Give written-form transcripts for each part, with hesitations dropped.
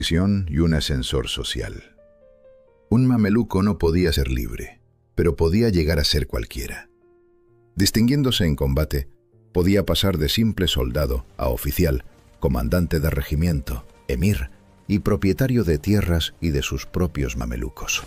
Visión y un ascensor social. Un mameluco no podía ser libre, pero podía llegar a ser cualquiera. Distinguiéndose en combate, podía pasar de simple soldado a oficial, comandante de regimiento, emir y propietario de tierras y de sus propios mamelucos.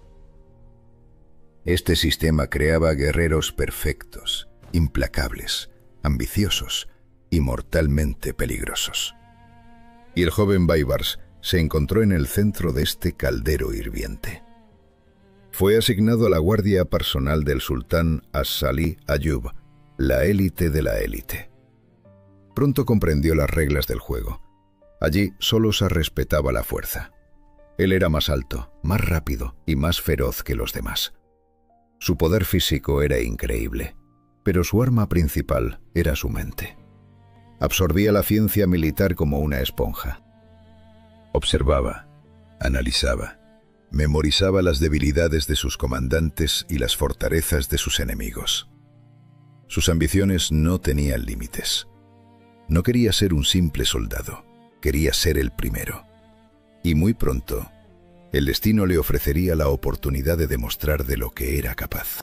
Este sistema creaba guerreros perfectos, implacables, ambiciosos y mortalmente peligrosos. Y el joven Baibars se encontró en el centro de este caldero hirviente. Fue asignado a la guardia personal del sultán As-Salih Ayyub, la élite de la élite. Pronto comprendió las reglas del juego. Allí solo se respetaba la fuerza. Él era más alto, más rápido y más feroz que los demás. Su poder físico era increíble, pero su arma principal era su mente. Absorbía la ciencia militar como una esponja. Observaba, analizaba, memorizaba las debilidades de sus comandantes y las fortalezas de sus enemigos. Sus ambiciones no tenían límites. No quería ser un simple soldado, quería ser el primero. Y muy pronto, el destino le ofrecería la oportunidad de demostrar de lo que era capaz.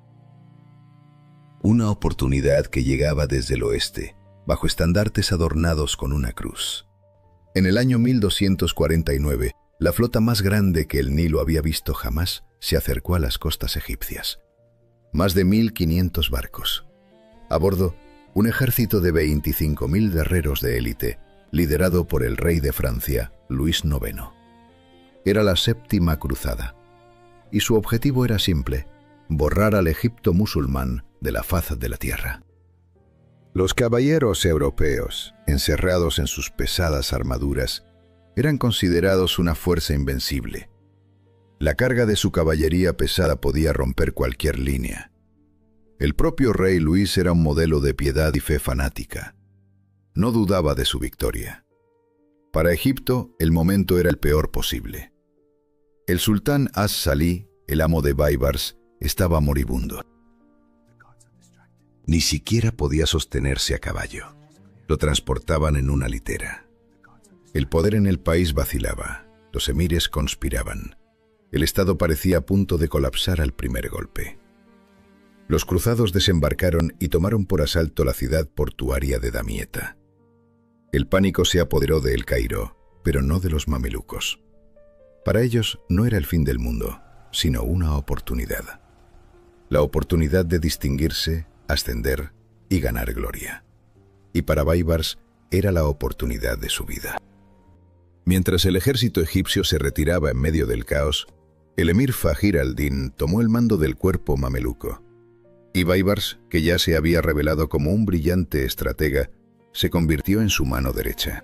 Una oportunidad que llegaba desde el oeste, bajo estandartes adornados con una cruz. En el año 1249, la flota más grande que el Nilo había visto jamás se acercó a las costas egipcias. Más de 1.500 barcos. A bordo, un ejército de 25.000 guerreros de élite, liderado por el rey de Francia, Luis IX. Era la séptima cruzada, y su objetivo era simple: borrar al Egipto musulmán de la faz de la tierra. Los caballeros europeos, encerrados en sus pesadas armaduras, eran considerados una fuerza invencible. La carga de su caballería pesada podía romper cualquier línea. El propio rey Luis era un modelo de piedad y fe fanática. No dudaba de su victoria. Para Egipto, el momento era el peor posible. El sultán As-Salih, el amo de Baibars, estaba moribundo. Ni siquiera podía sostenerse a caballo. Lo transportaban en una litera. El poder en el país vacilaba. Los emires conspiraban. El estado parecía a punto de colapsar al primer golpe. Los cruzados desembarcaron y tomaron por asalto la ciudad portuaria de Damieta. El pánico se apoderó de El Cairo, pero no de los mamelucos. Para ellos no era el fin del mundo, sino una oportunidad. La oportunidad de distinguirse, ascender y ganar gloria. Y para Baibars era la oportunidad de su vida. Mientras el ejército egipcio se retiraba en medio del caos, el emir Fajr al-Din tomó el mando del cuerpo mameluco. Y Baibars, que ya se había revelado como un brillante estratega, se convirtió en su mano derecha.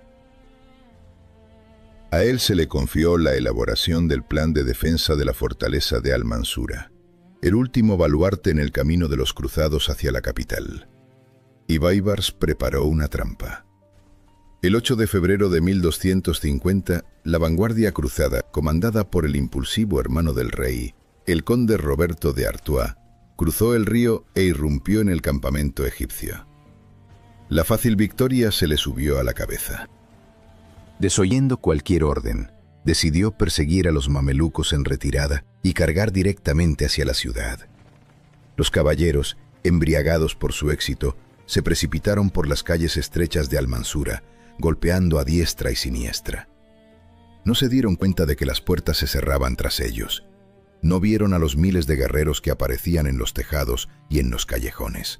A él se le confió la elaboración del plan de defensa de la fortaleza de Al-Mansura, el último baluarte en el camino de los cruzados hacia la capital. Y Baibars preparó una trampa. El 8 de febrero de 1250, la vanguardia cruzada, comandada por el impulsivo hermano del rey, el conde Roberto de Artois, cruzó el río e irrumpió en el campamento egipcio. La fácil victoria se le subió a la cabeza. Desoyendo cualquier orden, decidió perseguir a los mamelucos en retirada y cargar directamente hacia la ciudad. Los caballeros, embriagados por su éxito, se precipitaron por las calles estrechas de Al-Mansura, golpeando a diestra y siniestra. No se dieron cuenta de que las puertas se cerraban tras ellos. No vieron a los miles de guerreros que aparecían en los tejados y en los callejones.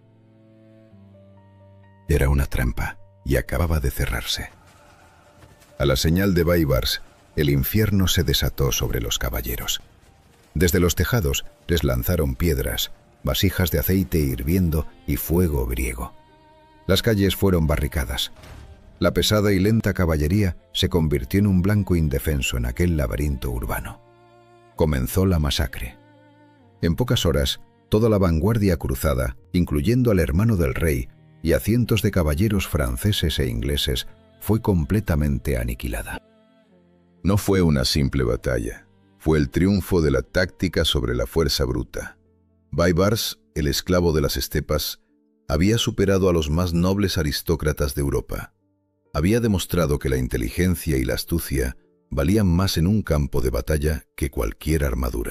Era una trampa y acababa de cerrarse. A la señal de Baibars, el infierno se desató sobre los caballeros. Desde los tejados les lanzaron piedras, vasijas de aceite hirviendo y fuego griego. Las calles fueron barricadas. La pesada y lenta caballería se convirtió en un blanco indefenso en aquel laberinto urbano. Comenzó la masacre. En pocas horas, toda la vanguardia cruzada, incluyendo al hermano del rey y a cientos de caballeros franceses e ingleses, fue completamente aniquilada. No fue una simple batalla, fue el triunfo de la táctica sobre la fuerza bruta. Baibars, el esclavo de las estepas, había superado a los más nobles aristócratas de Europa. Había demostrado que la inteligencia y la astucia valían más en un campo de batalla que cualquier armadura.